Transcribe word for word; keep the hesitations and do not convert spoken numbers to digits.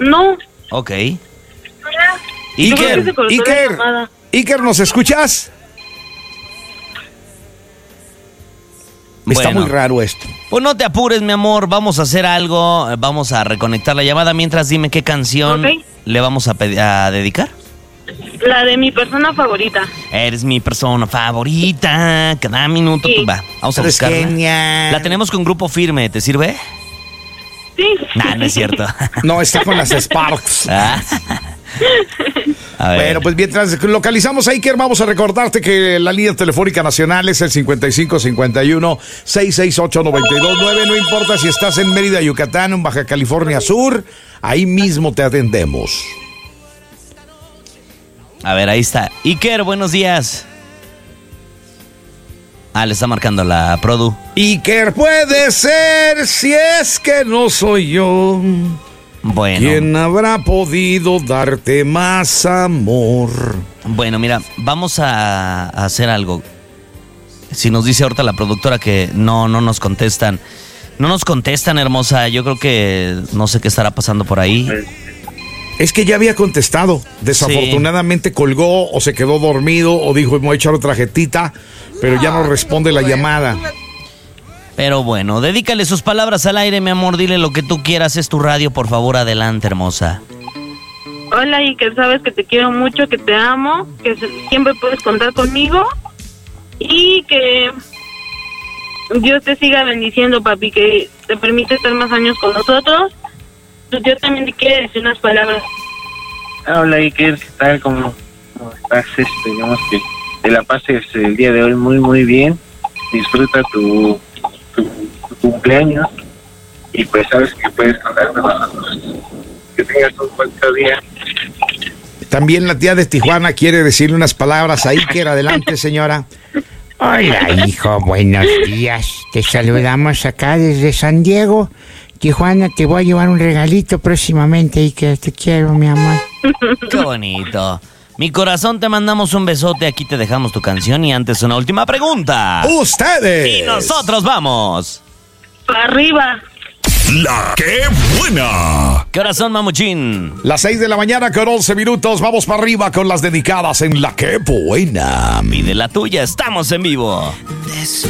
No. Ok. Iker, se cortó la Iker, llamada. Iker, ¿nos escuchas? Está Bueno. muy raro esto. Pues no te apures, mi amor, vamos a hacer algo, vamos a reconectar la llamada. Mientras, dime qué canción Ok. le vamos a, pedi- a dedicar. La de mi persona favorita. Eres mi persona favorita, cada minuto Sí. tú va. Vamos a Eres buscarla. genial. La tenemos con Grupo Firme, ¿te sirve? Sí. Nah, no es cierto. No, está con las Sparks. Ah. A ver. Bueno, pues mientras localizamos a Iker, vamos a recordarte que la línea telefónica nacional es el cincuenta y cinco cincuenta y uno, seiscientos sesenta y ocho, noventa y dos nueve. No importa si estás en Mérida, Yucatán, en Baja California Sur, ahí mismo te atendemos. A ver, ahí está. Iker, buenos días. Ah, le está marcando la Produ. Iker puede ser si es que no soy yo. Bueno. ¿Quién habrá podido darte más amor? Bueno, mira, vamos a, a hacer algo. Si nos dice ahorita la productora que no, no nos contestan. No nos contestan, hermosa. Yo creo que no sé qué estará pasando por ahí. Es que ya había contestado. Desafortunadamente colgó o se quedó dormido o dijo, me voy a echar otra jetita, pero ya no responde la llamada. Pero bueno, dedícale sus palabras al aire, mi amor. Dile lo que tú quieras. Es tu radio, por favor, adelante, hermosa. Hola, y que sabes que te quiero mucho, que te amo, que se- siempre puedes contar conmigo y que Dios te siga bendiciendo, papi, que te permite estar más años con nosotros. Pues yo también te quiero decir unas palabras. Hola Iker, ¿qué tal? ¿Cómo, cómo estás? Este, digamos que te la pases el día de hoy muy muy bien. Disfruta tu, tu, tu cumpleaños y pues sabes que puedes contar con nosotros. Que tengas un buen día. También la tía de Tijuana quiere decirle unas palabras a Iker. Adelante, señora. Hola, hijo, buenos días. Te saludamos acá desde San Diego. Tijuana, te voy a llevar un regalito próximamente, Iker. Te quiero, mi amor. Qué bonito. Mi corazón, te mandamos un besote. Aquí te dejamos tu canción y antes una última pregunta. ¡Ustedes! Y nosotros vamos. Para arriba. La que buena. ¿Qué horas son, mamuchín? Las seis de la mañana con once minutos. Vamos para arriba con las dedicadas en La Que Buena. Pide la tuya, estamos en vivo.